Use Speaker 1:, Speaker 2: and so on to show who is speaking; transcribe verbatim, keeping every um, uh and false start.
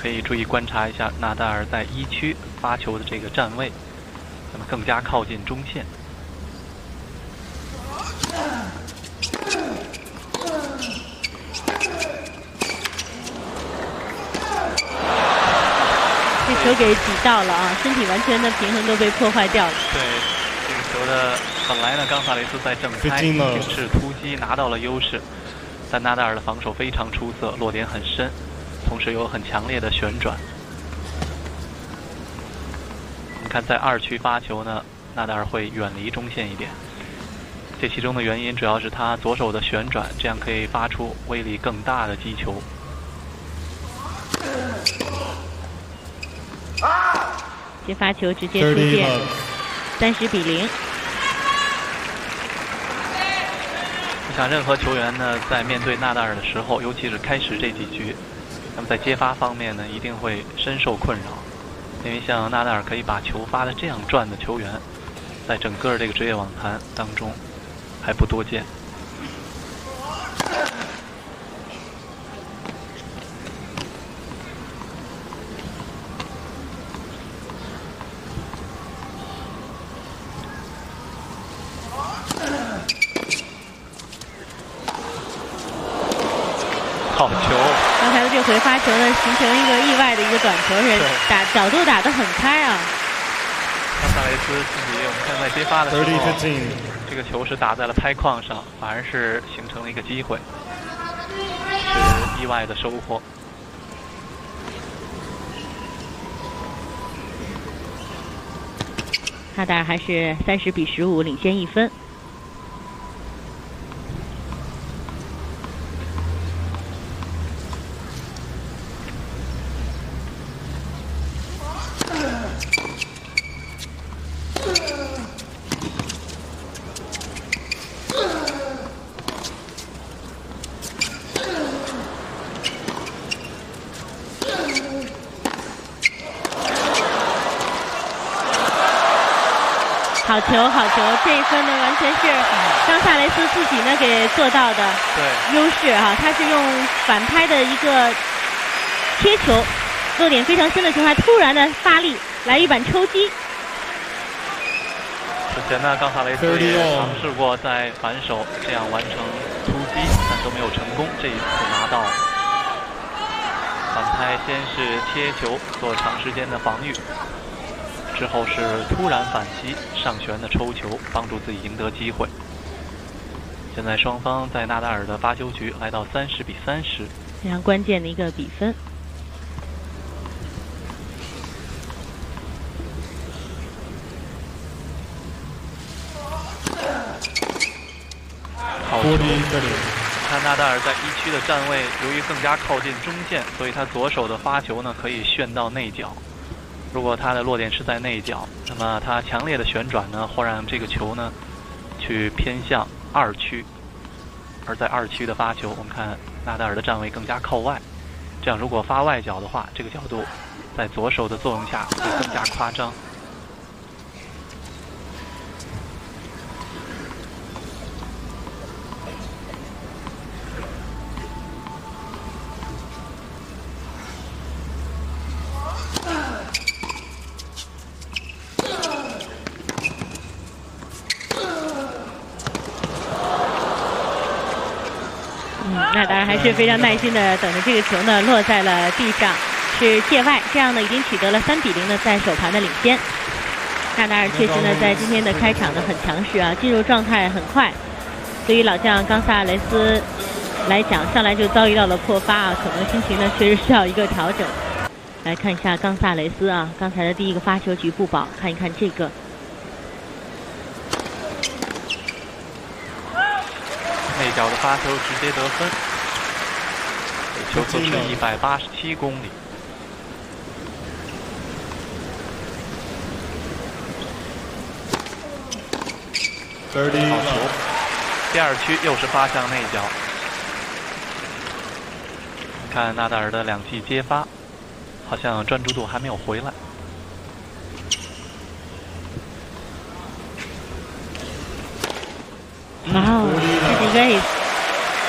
Speaker 1: 可以注意观察一下纳达尔在一区发球的这个站位，那么更加靠近中线。
Speaker 2: 这球给挤到了啊，身体完全的平衡都被破坏掉了。
Speaker 1: 对，这个球的本来呢，冈萨雷斯在正拍形式突击拿到了优势，但纳达尔的防守非常出色，落点很深，同时有很强烈的旋转。我们看在二区发球呢，纳达尔会远离中线一点，这其中的原因主要是他左手的旋转，这样可以发出威力更大的击球。
Speaker 2: 接发球直接出界，三十比零。
Speaker 1: 我想任何球员呢，在面对纳达尔的时候，尤其是开始这几局，那么在接发方面呢，一定会深受困扰，因为像纳达尔可以把球发的这样转的球员，在整个这个职业网坛当中还不多见。好球！
Speaker 2: 刚才的这回发球呢，形成一个意外的一个短球，是打角度打得很开啊。
Speaker 1: 冈萨雷斯自己，我们看在接发的时候，这个球是打在了拍框上，反而是形成了一个机会，是意外的收获。
Speaker 2: 纳达尔还是三十比十五领先一分。好球，好球！这一分呢，完全是冈萨雷斯自己呢给做到的
Speaker 1: 对
Speaker 2: 优势哈、啊。他是用反拍的一个切球，落点非常深的情况下，突然的发力来一板抽击。
Speaker 1: 之前呢，冈萨雷斯也尝试过在反手这样完成突击，但都没有成功。这一次拿到反拍，先是切球做长时间的防御。之后是突然反击上旋的抽球，帮助自己赢得机会。现在双方在纳达尔的发球局来到三十比三十，
Speaker 2: 非常关键的一个比分。
Speaker 1: 好球！看纳达尔在一区的站位，由于更加靠近中线，所以他左手的发球呢可以旋到内角。如果他的落点是在内角，那么他强烈的旋转呢，会让这个球呢去偏向二区，而在二区的发球，我们看纳达尔的站位更加靠外，这样如果发外角的话，这个角度在左手的作用下会更加夸张。
Speaker 2: 纳达尔还是非常耐心的等着这个球呢落在了地上，是界外，这样呢已经取得了三比零的在首盘的领先。纳达尔确实呢在今天的开场呢很强势啊，进入状态很快。对于老将冈萨雷斯来讲，上来就遭遇到了破发啊，可能心情呢确实需要一个调整。来看一下冈萨雷斯啊，刚才的第一个发球局不保，看一看这个。
Speaker 1: 内角的发球直接得分，球速是一百八十七公里。好球！第二区又是发向内角。看纳达尔的两记接发，好像专注度还没有回来。
Speaker 2: 哇哦，这是 race。